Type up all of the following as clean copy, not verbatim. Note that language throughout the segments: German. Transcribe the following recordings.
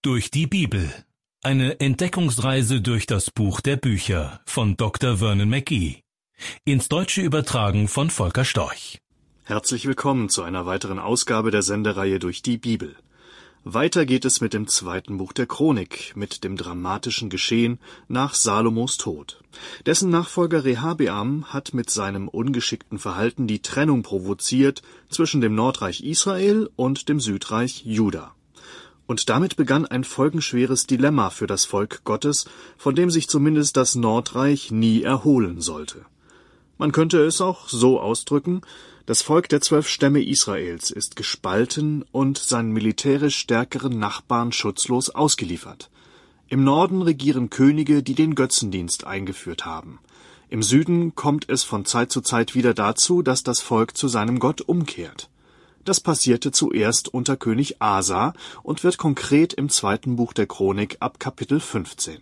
Durch die Bibel. Eine Entdeckungsreise durch das Buch der Bücher von Dr. Vernon McGee. Ins Deutsche übertragen von Volker Storch. Herzlich willkommen zu einer weiteren Ausgabe der Sendereihe Durch die Bibel. Weiter geht es mit dem zweiten Buch der Chronik, mit dem dramatischen Geschehen nach Salomos Tod. Dessen Nachfolger Rehabeam hat mit seinem ungeschickten Verhalten die Trennung provoziert zwischen dem Nordreich Israel und dem Südreich Juda. Und damit begann ein folgenschweres Dilemma für das Volk Gottes, von dem sich zumindest das Nordreich nie erholen sollte. Man könnte es auch so ausdrücken: Das Volk der 12 Stämme Israels ist gespalten und seinen militärisch stärkeren Nachbarn schutzlos ausgeliefert. Im Norden regieren Könige, die den Götzendienst eingeführt haben. Im Süden kommt es von Zeit zu Zeit wieder dazu, dass das Volk zu seinem Gott umkehrt. Das passierte zuerst unter König Asa und wird konkret im zweiten Buch der Chronik ab Kapitel 15.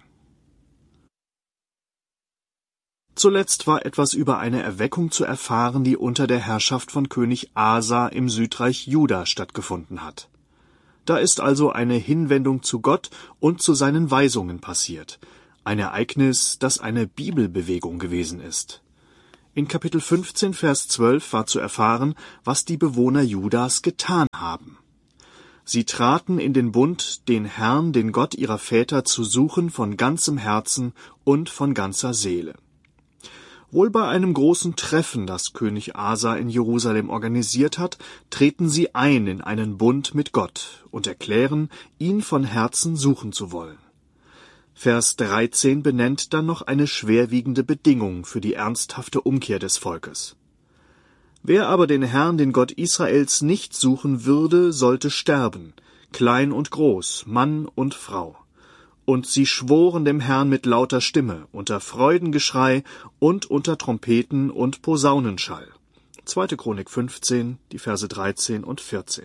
Zuletzt war etwas über eine Erweckung zu erfahren, die unter der Herrschaft von König Asa im Südreich Juda stattgefunden hat. Da ist also eine Hinwendung zu Gott und zu seinen Weisungen passiert. Ein Ereignis, das eine Bibelbewegung gewesen ist. In Kapitel 15, Vers 12 war zu erfahren, was die Bewohner Judas getan haben. Sie traten in den Bund, den Herrn, den Gott ihrer Väter, zu suchen von ganzem Herzen und von ganzer Seele. Wohl bei einem großen Treffen, das König Asa in Jerusalem organisiert hat, treten sie ein in einen Bund mit Gott und erklären, ihn von Herzen suchen zu wollen. Vers 13 benennt dann noch eine schwerwiegende Bedingung für die ernsthafte Umkehr des Volkes. Wer aber den Herrn, den Gott Israels, nicht suchen würde, sollte sterben, klein und groß, Mann und Frau. Und sie schworen dem Herrn mit lauter Stimme, unter Freudengeschrei und unter Trompeten und Posaunenschall. 2. Chronik 15, die Verse 13 und 14.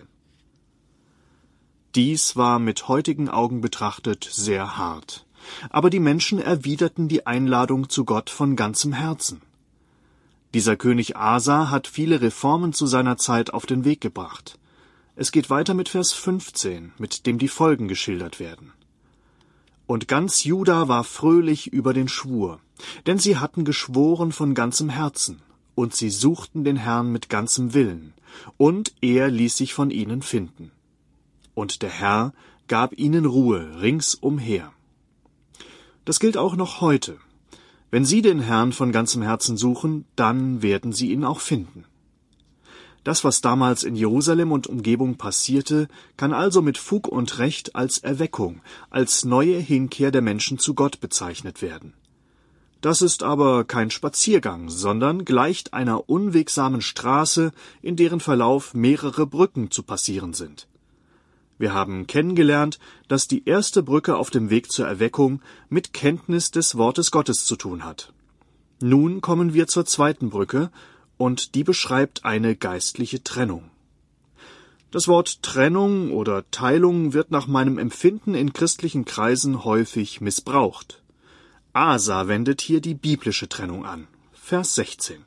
Dies war mit heutigen Augen betrachtet sehr hart. Aber die Menschen erwiderten die Einladung zu Gott von ganzem Herzen. Dieser König Asa hat viele Reformen zu seiner Zeit auf den Weg gebracht. Es geht weiter mit Vers 15, mit dem die Folgen geschildert werden. Und ganz Juda war fröhlich über den Schwur, denn sie hatten geschworen von ganzem Herzen, und sie suchten den Herrn mit ganzem Willen, und er ließ sich von ihnen finden. Und der Herr gab ihnen Ruhe ringsumher. Das gilt auch noch heute. Wenn Sie den Herrn von ganzem Herzen suchen, dann werden Sie ihn auch finden. Das, was damals in Jerusalem und Umgebung passierte, kann also mit Fug und Recht als Erweckung, als neue Hinkehr der Menschen zu Gott bezeichnet werden. Das ist aber kein Spaziergang, sondern gleicht einer unwegsamen Straße, in deren Verlauf mehrere Brücken zu passieren sind. Wir haben kennengelernt, dass die erste Brücke auf dem Weg zur Erweckung mit Kenntnis des Wortes Gottes zu tun hat. Nun kommen wir zur zweiten Brücke, und die beschreibt eine geistliche Trennung. Das Wort Trennung oder Teilung wird nach meinem Empfinden in christlichen Kreisen häufig missbraucht. Asa wendet hier die biblische Trennung an. Vers 16.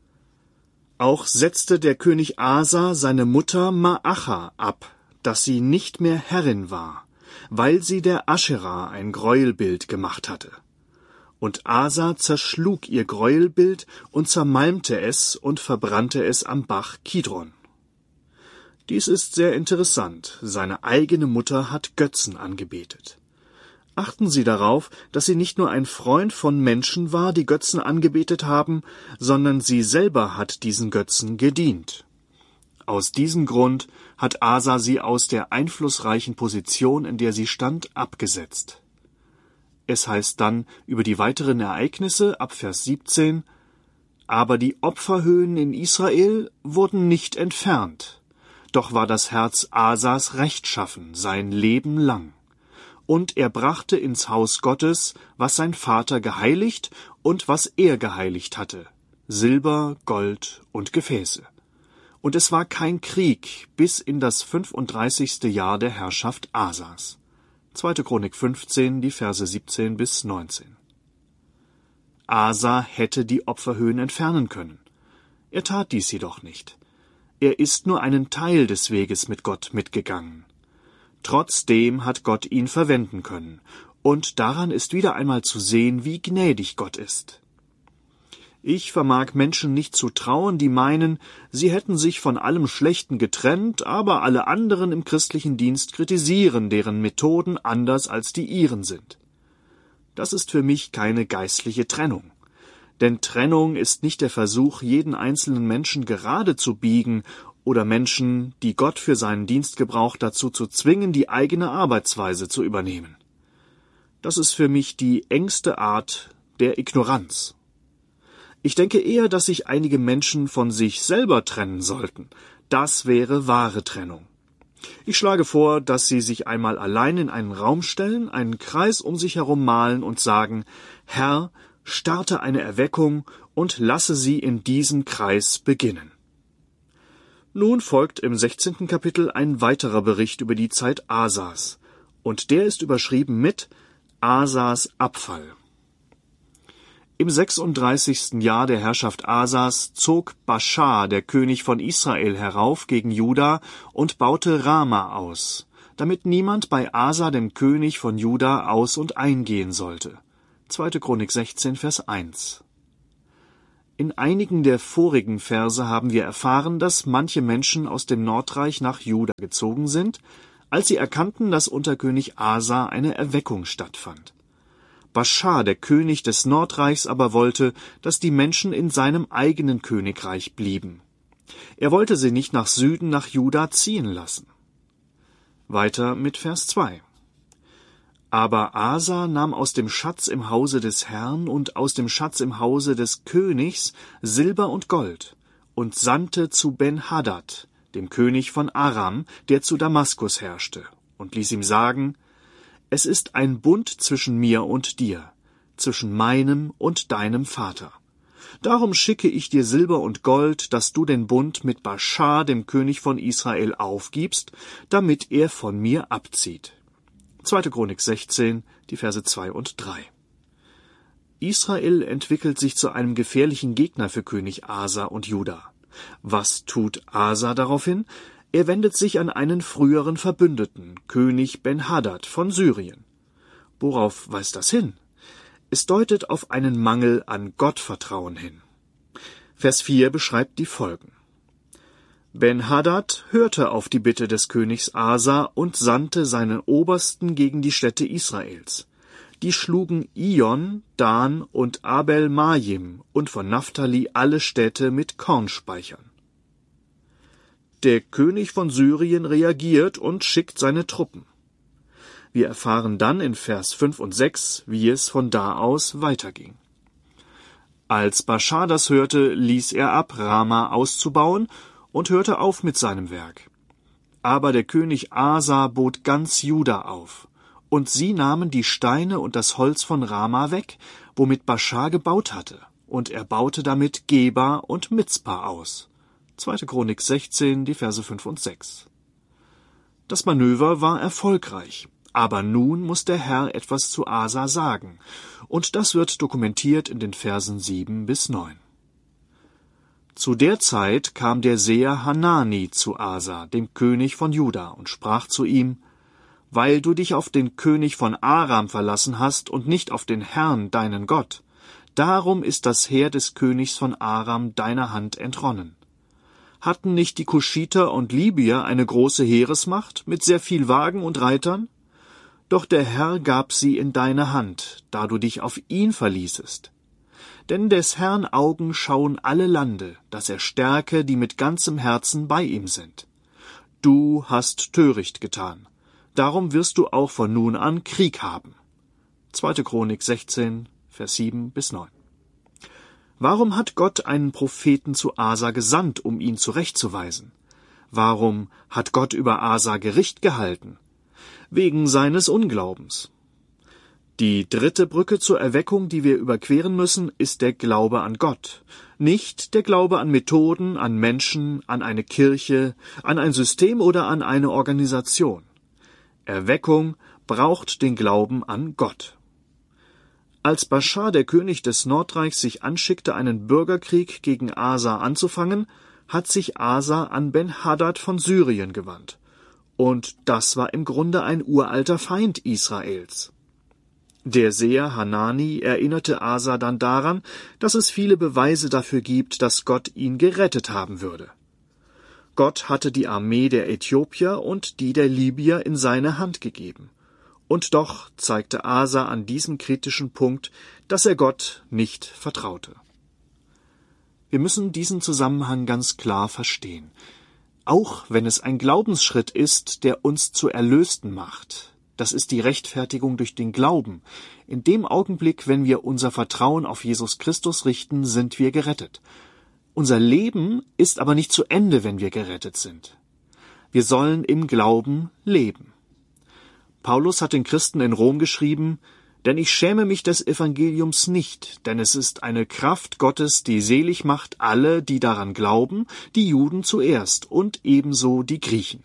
Auch setzte der König Asa seine Mutter Maacha ab, dass sie nicht mehr Herrin war, weil sie der Aschera ein Gräuelbild gemacht hatte. Und Asa zerschlug ihr Gräuelbild und zermalmte es und verbrannte es am Bach Kidron. Dies ist sehr interessant. Seine eigene Mutter hat Götzen angebetet. Achten Sie darauf, dass sie nicht nur ein Freund von Menschen war, die Götzen angebetet haben, sondern sie selber hat diesen Götzen gedient. Aus diesem Grund hat Asa sie aus der einflussreichen Position, in der sie stand, abgesetzt. Es heißt dann über die weiteren Ereignisse ab Vers 17: Aber die Opferhöhen in Israel wurden nicht entfernt, doch war das Herz Asas rechtschaffen sein Leben lang. Und er brachte ins Haus Gottes, was sein Vater geheiligt und was er geheiligt hatte, Silber, Gold und Gefäße. Und es war kein Krieg bis in das 35. Jahr der Herrschaft Asas. 2. Chronik 15, die Verse 17 bis 19. Asa hätte die Opferhöhen entfernen können. Er tat dies jedoch nicht. Er ist nur einen Teil des Weges mit Gott mitgegangen. Trotzdem hat Gott ihn verwenden können. Und daran ist wieder einmal zu sehen, wie gnädig Gott ist. Ich vermag Menschen nicht zu trauen, die meinen, sie hätten sich von allem Schlechten getrennt, aber alle anderen im christlichen Dienst kritisieren, deren Methoden anders als die ihren sind. Das ist für mich keine geistliche Trennung. Denn Trennung ist nicht der Versuch, jeden einzelnen Menschen gerade zu biegen oder Menschen, die Gott für seinen Dienst gebraucht, dazu zu zwingen, die eigene Arbeitsweise zu übernehmen. Das ist für mich die engste Art der Ignoranz. Ich denke eher, dass sich einige Menschen von sich selber trennen sollten. Das wäre wahre Trennung. Ich schlage vor, dass sie sich einmal allein in einen Raum stellen, einen Kreis um sich herum malen und sagen: Herr, starte eine Erweckung und lasse sie in diesem Kreis beginnen. Nun folgt im 16. Kapitel ein weiterer Bericht über die Zeit Asas, und der ist überschrieben mit Asas Abfall. Im 36. Jahr der Herrschaft Asas zog Baschar, der König von Israel, herauf gegen Juda und baute Rama aus, damit niemand bei Asa, dem König von Juda, aus- und eingehen sollte. 2. Chronik 16, Vers 1. In einigen der vorigen Verse haben wir erfahren, dass manche Menschen aus dem Nordreich nach Juda gezogen sind, als sie erkannten, dass unter König Asa eine Erweckung stattfand. Baschar, der König des Nordreichs, aber wollte, dass die Menschen in seinem eigenen Königreich blieben. Er wollte sie nicht nach Süden, nach Juda ziehen lassen. Weiter mit Vers 2. Aber Asa nahm aus dem Schatz im Hause des Herrn und aus dem Schatz im Hause des Königs Silber und Gold und sandte zu Ben-Hadad, dem König von Aram, der zu Damaskus herrschte, und ließ ihm sagen: Es ist ein Bund zwischen mir und dir, zwischen meinem und deinem Vater. Darum schicke ich dir Silber und Gold, dass du den Bund mit Baschar, dem König von Israel, aufgibst, damit er von mir abzieht. 2. Chronik 16, die Verse 2 und 3. Israel entwickelt sich zu einem gefährlichen Gegner für König Asa und Juda. Was tut Asa daraufhin? Er wendet sich an einen früheren Verbündeten, König Ben-Hadad von Syrien. Worauf weist das hin? Es deutet auf einen Mangel an Gottvertrauen hin. Vers 4 beschreibt die Folgen. Ben-Hadad hörte auf die Bitte des Königs Asa und sandte seinen Obersten gegen die Städte Israels. Die schlugen Ijon, Dan und Abel-Majim und von Naphtali alle Städte mit Kornspeichern. Der König von Syrien reagiert und schickt seine Truppen. Wir erfahren dann in Vers 5 und 6, wie es von da aus weiterging. Als Baschar das hörte, ließ er ab, Rama auszubauen, und hörte auf mit seinem Werk. Aber der König Asa bot ganz Juda auf, und sie nahmen die Steine und das Holz von Rama weg, womit Baschar gebaut hatte, und er baute damit Geba und Mizpa aus. 2. Chronik 16, die Verse 5 und 6. Das Manöver war erfolgreich, aber nun muss der Herr etwas zu Asa sagen, und das wird dokumentiert in den Versen 7 bis 9. Zu der Zeit kam der Seher Hanani zu Asa, dem König von Juda, und sprach zu ihm: Weil du dich auf den König von Aram verlassen hast und nicht auf den Herrn, deinen Gott, darum ist das Heer des Königs von Aram deiner Hand entronnen. Hatten nicht die Kuschiter und Libyer eine große Heeresmacht mit sehr viel Wagen und Reitern? Doch der Herr gab sie in deine Hand, da du dich auf ihn verließest. Denn des Herrn Augen schauen alle Lande, dass er stärke, die mit ganzem Herzen bei ihm sind. Du hast töricht getan, darum wirst du auch von nun an Krieg haben. 2. Chronik 16, Vers 7 bis 9. Warum hat Gott einen Propheten zu Asa gesandt, um ihn zurechtzuweisen? Warum hat Gott über Asa Gericht gehalten? Wegen seines Unglaubens. Die dritte Brücke zur Erweckung, die wir überqueren müssen, ist der Glaube an Gott. Nicht der Glaube an Methoden, an Menschen, an eine Kirche, an ein System oder an eine Organisation. Erweckung braucht den Glauben an Gott. Als Baschar, der König des Nordreichs, sich anschickte, einen Bürgerkrieg gegen Asa anzufangen, hat sich Asa an Ben-Hadad von Syrien gewandt. Und das war im Grunde ein uralter Feind Israels. Der Seher Hanani erinnerte Asa dann daran, dass es viele Beweise dafür gibt, dass Gott ihn gerettet haben würde. Gott hatte die Armee der Äthiopier und die der Libyer in seine Hand gegeben. Und doch zeigte Asa an diesem kritischen Punkt, dass er Gott nicht vertraute. Wir müssen diesen Zusammenhang ganz klar verstehen. Auch wenn es ein Glaubensschritt ist, der uns zu Erlösten macht, das ist die Rechtfertigung durch den Glauben. In dem Augenblick, wenn wir unser Vertrauen auf Jesus Christus richten, sind wir gerettet. Unser Leben ist aber nicht zu Ende, wenn wir gerettet sind. Wir sollen im Glauben leben. Paulus hat den Christen in Rom geschrieben: Denn ich schäme mich des Evangeliums nicht, denn es ist eine Kraft Gottes, die selig macht alle, die daran glauben, die Juden zuerst und ebenso die Griechen.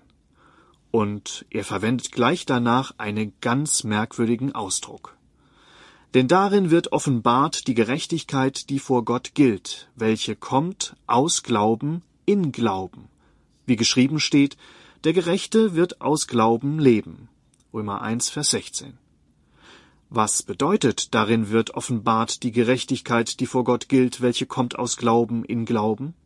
Und er verwendet gleich danach einen ganz merkwürdigen Ausdruck. Denn darin wird offenbart die Gerechtigkeit, die vor Gott gilt, welche kommt aus Glauben in Glauben. Wie geschrieben steht: Der Gerechte wird aus Glauben leben. Römer 1, Vers 16. Was bedeutet, darin wird offenbart die Gerechtigkeit, die vor Gott gilt, welche kommt aus Glauben in Glauben?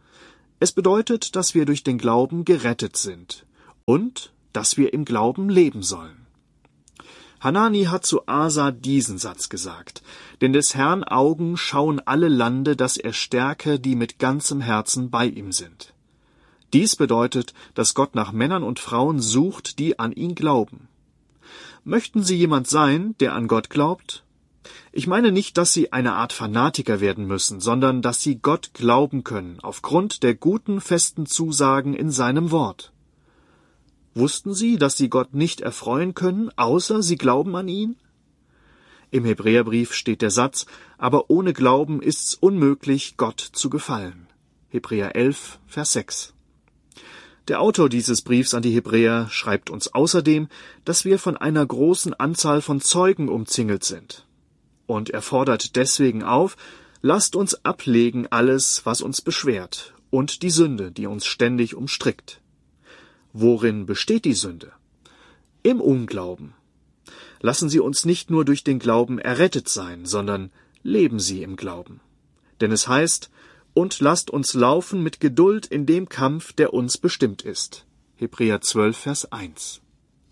Es bedeutet, dass wir durch den Glauben gerettet sind und dass wir im Glauben leben sollen. Hanani hat zu Asa diesen Satz gesagt: Denn des Herrn Augen schauen alle Lande, dass er stärke, die mit ganzem Herzen bei ihm sind. Dies bedeutet, dass Gott nach Männern und Frauen sucht, die an ihn glauben. Möchten Sie jemand sein, der an Gott glaubt? Ich meine nicht, dass Sie eine Art Fanatiker werden müssen, sondern dass Sie Gott glauben können, aufgrund der guten, festen Zusagen in seinem Wort. Wussten Sie, dass Sie Gott nicht erfreuen können, außer Sie glauben an ihn? Im Hebräerbrief steht der Satz: Aber ohne Glauben ist's unmöglich, Gott zu gefallen. Hebräer 11, Vers 6. Der Autor dieses Briefs an die Hebräer schreibt uns außerdem, dass wir von einer großen Anzahl von Zeugen umzingelt sind. Und er fordert deswegen auf: Lasst uns ablegen alles, was uns beschwert, und die Sünde, die uns ständig umstrickt. Worin besteht die Sünde? Im Unglauben. Lassen Sie uns nicht nur durch den Glauben errettet sein, sondern leben Sie im Glauben. Denn es heißt: Und lasst uns laufen mit Geduld in dem Kampf, der uns bestimmt ist. Hebräer 12, Vers 1.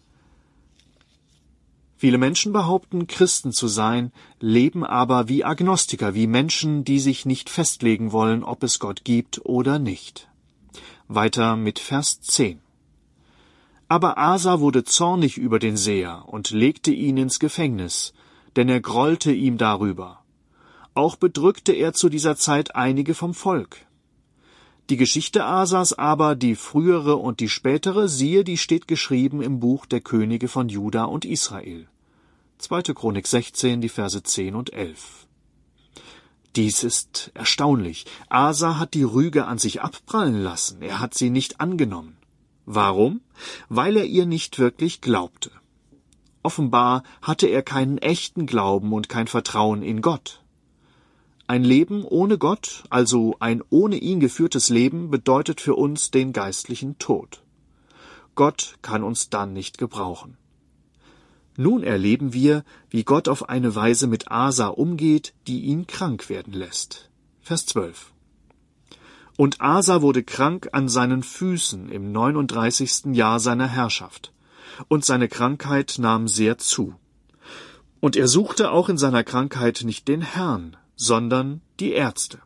Viele Menschen behaupten, Christen zu sein, leben aber wie Agnostiker, wie Menschen, die sich nicht festlegen wollen, ob es Gott gibt oder nicht. Weiter mit Vers 10. Aber Asa wurde zornig über den Seher und legte ihn ins Gefängnis, denn er grollte ihm darüber. Auch bedrückte er zu dieser Zeit einige vom Volk. Die Geschichte Asas aber, die frühere und die spätere, siehe, die steht geschrieben im Buch der Könige von Juda und Israel. 2. Chronik 16, die Verse 10 und 11. Dies ist erstaunlich. Asa hat die Rüge an sich abprallen lassen. Er hat sie nicht angenommen. Warum? Weil er ihr nicht wirklich glaubte. Offenbar hatte er keinen echten Glauben und kein Vertrauen in Gott. Ein Leben ohne Gott, also ein ohne ihn geführtes Leben, bedeutet für uns den geistlichen Tod. Gott kann uns dann nicht gebrauchen. Nun erleben wir, wie Gott auf eine Weise mit Asa umgeht, die ihn krank werden lässt. Vers 12. Und Asa wurde krank an seinen Füßen im 39. Jahr seiner Herrschaft, und seine Krankheit nahm sehr zu. Und er suchte auch in seiner Krankheit nicht den Herrn, sondern die Ärzte.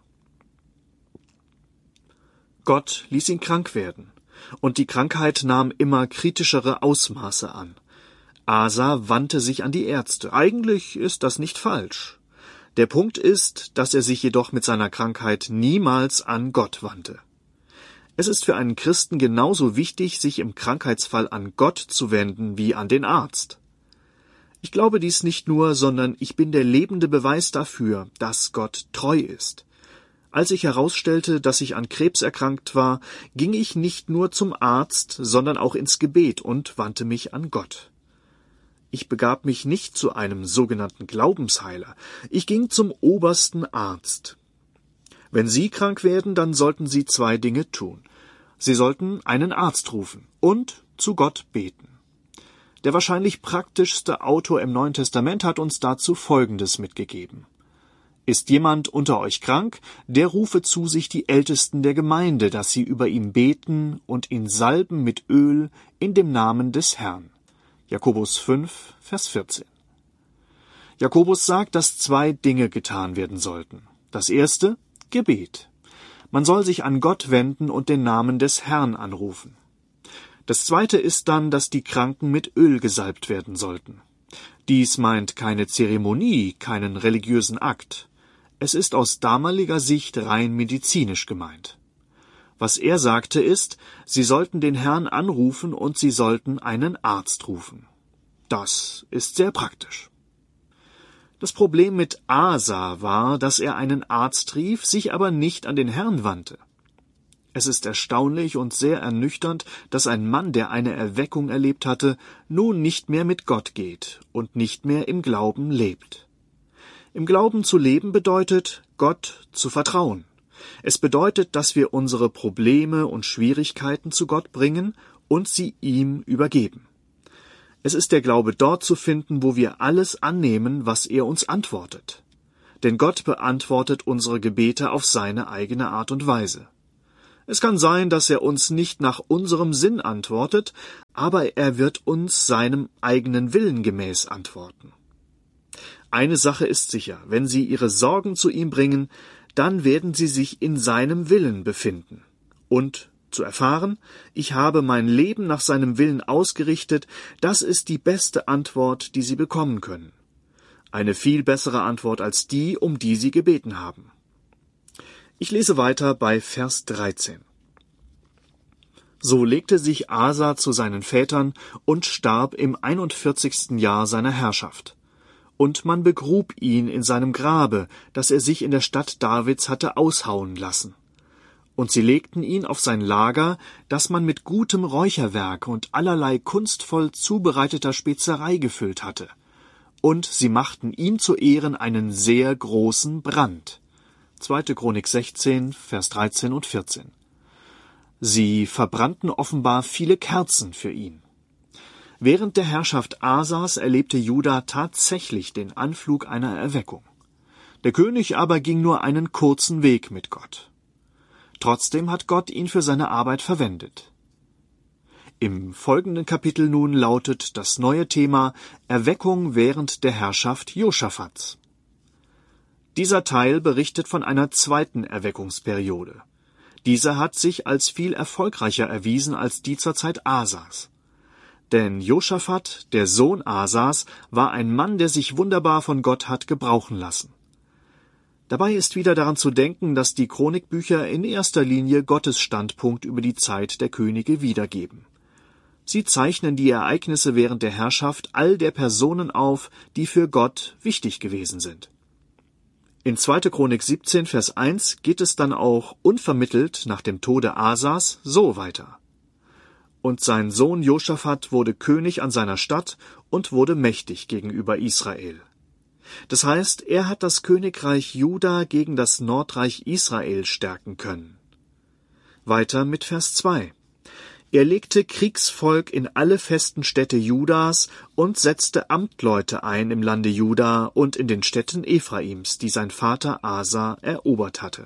Gott ließ ihn krank werden, und die Krankheit nahm immer kritischere Ausmaße an. Asa wandte sich an die Ärzte. Eigentlich ist das nicht falsch. Der Punkt ist, dass er sich jedoch mit seiner Krankheit niemals an Gott wandte. Es ist für einen Christen genauso wichtig, sich im Krankheitsfall an Gott zu wenden wie an den Arzt. Ich glaube dies nicht nur, sondern ich bin der lebende Beweis dafür, dass Gott treu ist. Als ich herausstellte, dass ich an Krebs erkrankt war, ging ich nicht nur zum Arzt, sondern auch ins Gebet und wandte mich an Gott. Ich begab mich nicht zu einem sogenannten Glaubensheiler. Ich ging zum obersten Arzt. Wenn Sie krank werden, dann sollten Sie 2 Dinge tun. Sie sollten einen Arzt rufen und zu Gott beten. Der wahrscheinlich praktischste Autor im Neuen Testament hat uns dazu Folgendes mitgegeben. Ist jemand unter euch krank, der rufe zu sich die Ältesten der Gemeinde, dass sie über ihn beten und ihn salben mit Öl in dem Namen des Herrn. Jakobus 5, Vers 14. Jakobus sagt, dass 2 Dinge getan werden sollten. Das erste, Gebet. Man soll sich an Gott wenden und den Namen des Herrn anrufen. Das zweite ist dann, dass die Kranken mit Öl gesalbt werden sollten. Dies meint keine Zeremonie, keinen religiösen Akt. Es ist aus damaliger Sicht rein medizinisch gemeint. Was er sagte ist, sie sollten den Herrn anrufen und sie sollten einen Arzt rufen. Das ist sehr praktisch. Das Problem mit Asa war, dass er einen Arzt rief, sich aber nicht an den Herrn wandte. Es ist erstaunlich und sehr ernüchternd, dass ein Mann, der eine Erweckung erlebt hatte, nun nicht mehr mit Gott geht und nicht mehr im Glauben lebt. Im Glauben zu leben bedeutet, Gott zu vertrauen. Es bedeutet, dass wir unsere Probleme und Schwierigkeiten zu Gott bringen und sie ihm übergeben. Es ist der Glaube dort zu finden, wo wir alles annehmen, was er uns antwortet. Denn Gott beantwortet unsere Gebete auf seine eigene Art und Weise. Es kann sein, dass er uns nicht nach unserem Sinn antwortet, aber er wird uns seinem eigenen Willen gemäß antworten. Eine Sache ist sicher, wenn Sie Ihre Sorgen zu ihm bringen, dann werden Sie sich in seinem Willen befinden. Und zu erfahren, ich habe mein Leben nach seinem Willen ausgerichtet, das ist die beste Antwort, die Sie bekommen können. Eine viel bessere Antwort als die, um die Sie gebeten haben. Ich lese weiter bei Vers 13. So legte sich Asa zu seinen Vätern und starb im 41. Jahr seiner Herrschaft. Und man begrub ihn in seinem Grabe, das er sich in der Stadt Davids hatte aushauen lassen. Und sie legten ihn auf sein Lager, das man mit gutem Räucherwerk und allerlei kunstvoll zubereiteter Spezerei gefüllt hatte. Und sie machten ihm zu Ehren einen sehr großen Brand. 2. Chronik 16, Vers 13 und 14. Sie verbrannten offenbar viele Kerzen für ihn. Während der Herrschaft Asas erlebte Juda tatsächlich den Anflug einer Erweckung. Der König aber ging nur einen kurzen Weg mit Gott. Trotzdem hat Gott ihn für seine Arbeit verwendet. Im folgenden Kapitel nun lautet das neue Thema Erweckung während der Herrschaft Josaphats. Dieser Teil berichtet von einer zweiten Erweckungsperiode. Diese hat sich als viel erfolgreicher erwiesen als die zur Zeit Asas. Denn Josaphat, der Sohn Asas, war ein Mann, der sich wunderbar von Gott hat gebrauchen lassen. Dabei ist wieder daran zu denken, dass die Chronikbücher in erster Linie Gottes Standpunkt über die Zeit der Könige wiedergeben. Sie zeichnen die Ereignisse während der Herrschaft all der Personen auf, die für Gott wichtig gewesen sind. In 2. Chronik 17, Vers 1 geht es dann auch unvermittelt nach dem Tode Asas so weiter. Und sein Sohn Josaphat wurde König an seiner Stadt und wurde mächtig gegenüber Israel. Das heißt, er hat das Königreich Juda gegen das Nordreich Israel stärken können. Weiter mit Vers 2. Er legte Kriegsvolk in alle festen Städte Judas und setzte Amtleute ein im Lande Juda und in den Städten Ephraims, die sein Vater Asa erobert hatte.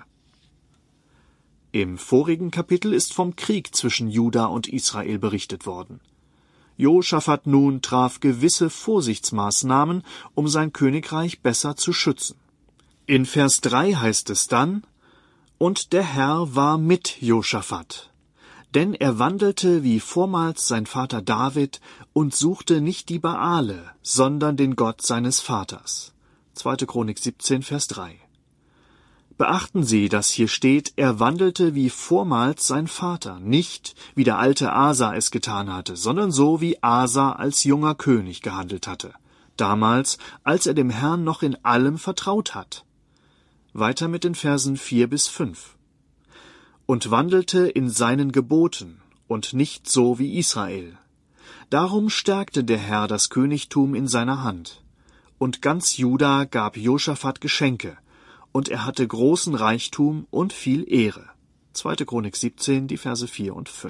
Im vorigen Kapitel ist vom Krieg zwischen Juda und Israel berichtet worden. Josaphat nun traf gewisse Vorsichtsmaßnahmen, um sein Königreich besser zu schützen. In Vers 3 heißt es dann: Und der Herr war mit Josaphat, denn er wandelte wie vormals sein Vater David und suchte nicht die Baale, sondern den Gott seines Vaters. 2. Chronik 17, Vers 3. Beachten Sie, dass hier steht, er wandelte wie vormals sein Vater, nicht wie der alte Asa es getan hatte, sondern so, wie Asa als junger König gehandelt hatte, damals, als er dem Herrn noch in allem vertraut hat. Weiter mit den Versen 4 bis 5. Und wandelte in seinen Geboten und nicht so wie Israel. Darum stärkte der Herr das Königtum in seiner Hand. Und ganz Juda gab Josaphat Geschenke, und er hatte großen Reichtum und viel Ehre. 2. Chronik 17, die Verse 4 und 5.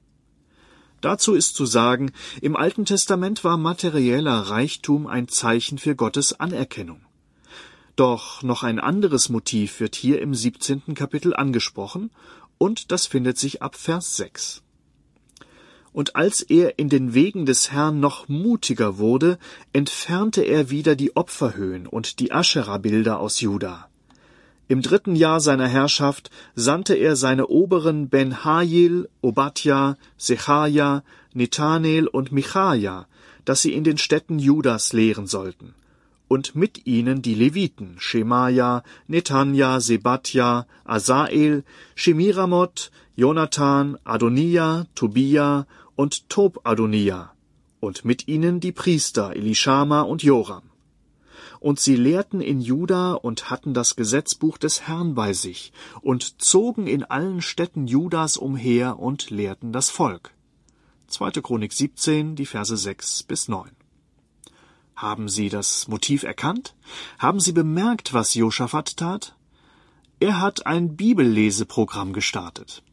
Dazu ist zu sagen, im Alten Testament war materieller Reichtum ein Zeichen für Gottes Anerkennung. Doch noch ein anderes Motiv wird hier im 17. Kapitel angesprochen, und das findet sich ab Vers 6. Und als er in den Wegen des Herrn noch mutiger wurde, entfernte er wieder die Opferhöhen und die Aschera-Bilder aus Juda. Im 3. Jahr seiner Herrschaft sandte er seine Oberen Ben-Hajil, Obadja, Sechaja, Nethanel und Michaja, dass sie in den Städten Judas lehren sollten. Und mit ihnen die Leviten, Schemaja, Nethanja, Sebadja, Asael, Shemiramoth, Jonathan, Adonia, Tobia und Tob-Adonia, und mit ihnen die Priester Elischama und Joram. Und sie lehrten in Juda und hatten das Gesetzbuch des Herrn bei sich und zogen in allen Städten Judas umher und lehrten das Volk. 2. Chronik 17, die Verse 6 bis 9. Haben Sie das Motiv erkannt? Haben Sie bemerkt, was Josaphat tat? Er hat ein Bibelleseprogramm gestartet.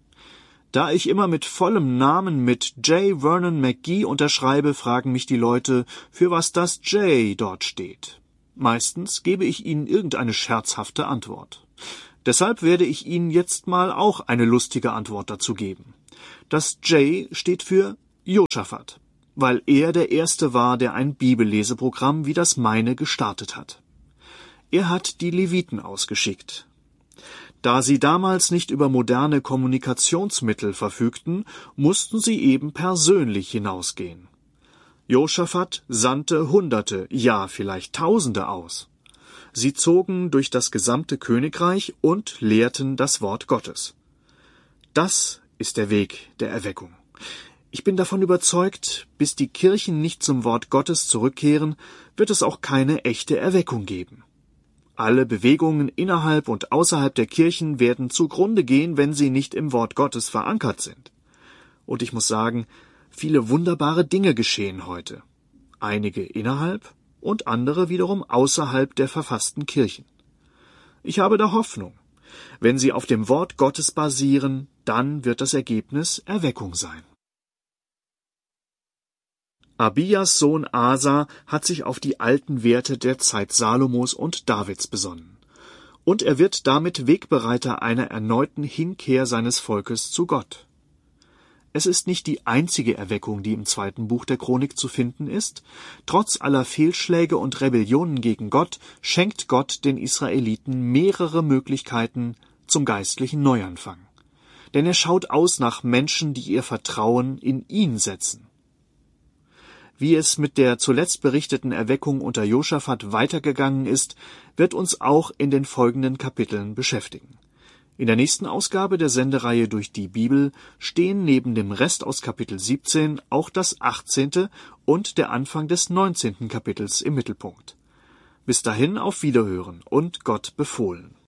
Da ich immer mit vollem Namen mit J. Vernon McGee unterschreibe, fragen mich die Leute, für was das J dort steht. Meistens gebe ich ihnen irgendeine scherzhafte Antwort. Deshalb werde ich Ihnen jetzt mal auch eine lustige Antwort dazu geben. Das J steht für Josaphat, weil er der Erste war, der ein Bibelleseprogramm wie das meine gestartet hat. Er hat die Leviten ausgeschickt. Da sie damals nicht über moderne Kommunikationsmittel verfügten, mussten sie eben persönlich hinausgehen. Josaphat sandte Hunderte, ja vielleicht Tausende aus. Sie zogen durch das gesamte Königreich und lehrten das Wort Gottes. Das ist der Weg der Erweckung. Ich bin davon überzeugt, bis die Kirchen nicht zum Wort Gottes zurückkehren, wird es auch keine echte Erweckung geben. Alle Bewegungen innerhalb und außerhalb der Kirchen werden zugrunde gehen, wenn sie nicht im Wort Gottes verankert sind. Und ich muss sagen, viele wunderbare Dinge geschehen heute. Einige innerhalb und andere wiederum außerhalb der verfassten Kirchen. Ich habe da Hoffnung. Wenn sie auf dem Wort Gottes basieren, dann wird das Ergebnis Erweckung sein. Abias Sohn Asa hat sich auf die alten Werte der Zeit Salomos und Davids besonnen. Und er wird damit Wegbereiter einer erneuten Hinkehr seines Volkes zu Gott. Es ist nicht die einzige Erweckung, die im 2. Buch der Chronik zu finden ist. Trotz aller Fehlschläge und Rebellionen gegen Gott schenkt Gott den Israeliten mehrere Möglichkeiten zum geistlichen Neuanfang. Denn er schaut aus nach Menschen, die ihr Vertrauen in ihn setzen. Wie es mit der zuletzt berichteten Erweckung unter Josaphat weitergegangen ist, wird uns auch in den folgenden Kapiteln beschäftigen. In der nächsten Ausgabe der Sendereihe Durch die Bibel stehen neben dem Rest aus Kapitel 17 auch das 18. und der Anfang des 19. Kapitels im Mittelpunkt. Bis dahin auf Wiederhören und Gott befohlen.